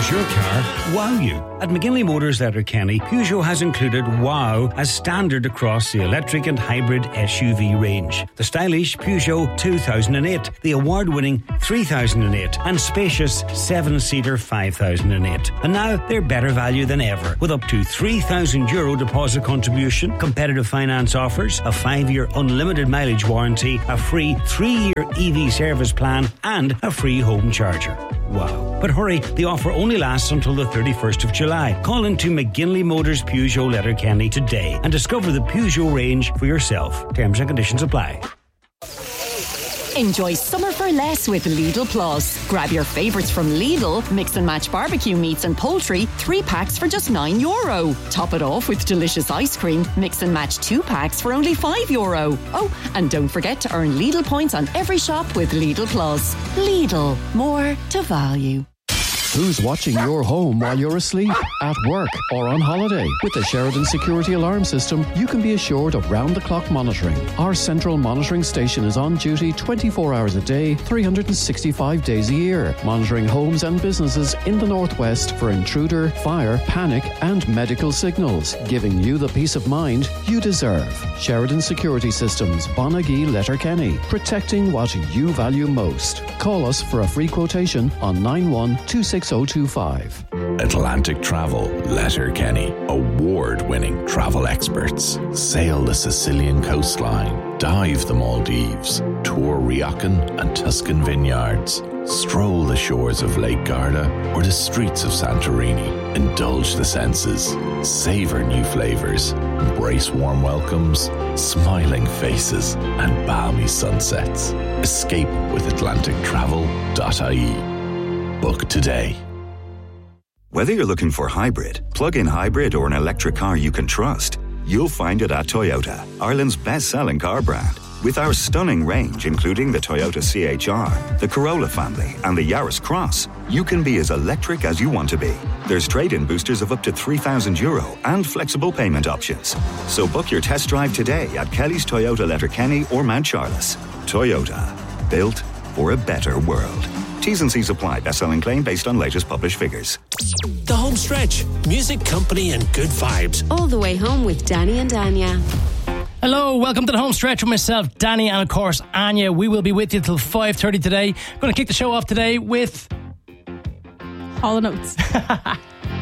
Does your car wow you? At McGinley Motors Letterkenny, Peugeot has included wow as standard across the electric and hybrid SUV range. The stylish Peugeot 2008, the award-winning 3008 and spacious 7-seater 5008. And now they're better value than ever with up to €3,000 deposit contribution, competitive finance offers, a 5-year unlimited mileage warranty, a free 3-year EV service plan and a free home charger. Wow. But hurry, the offer only lasts until the 31st of July. Call into McGinley Motors Peugeot Letterkenny today and discover the Peugeot range for yourself. Terms and conditions apply. Enjoy summer for less with Lidl Plus. Grab your favourites from Lidl, mix and match barbecue meats and poultry, 3 packs for just €9. Top it off with delicious ice cream, mix and match 2 packs for only €5. Oh, and don't forget to earn Lidl points on every shop with Lidl Plus. Lidl, more to value. Who's watching your home while you're asleep, at work or on holiday? With the Sheridan Security Alarm System, you can be assured of round-the-clock monitoring. Our central monitoring station is on duty 24 hours a day, 365 days a year, monitoring homes and businesses in the northwest for intruder, fire, panic and medical signals, giving you the peace of mind you deserve. Sheridan Security Systems, Bonagee, Letterkenny, protecting what you value most. Call us for a free quotation on 9126 6025. Atlantic Travel, Letterkenny. Award-winning travel experts. Sail the Sicilian coastline. Dive the Maldives. Tour Riocan and Tuscan vineyards. Stroll the shores of Lake Garda or the streets of Santorini. Indulge the senses. Savor new flavors. Embrace warm welcomes, smiling faces and balmy sunsets. Escape with atlantictravel.ie. Book today. Whether you're looking for hybrid, plug-in hybrid or an electric car you can trust, you'll find it at Toyota, Ireland's best-selling car brand. With our stunning range, including the Toyota CHR, the Corolla family, and the Yaris Cross, you can be as electric as you want to be. There's trade-in boosters of up to €3,000 and flexible payment options. So book your test drive today at Kelly's Toyota Letterkenny or Mount Charles. Toyota, built for a better world. T's and C's apply. Best-selling claim based on latest published figures. The Home Stretch. Music, company and good vibes. All the way home with Danny and Anya. Hello, welcome to the Home Stretch with myself, Danny, and of course, Anya. We will be with you till 5:30 today. I'm going to kick the show off today with Hall & Oates.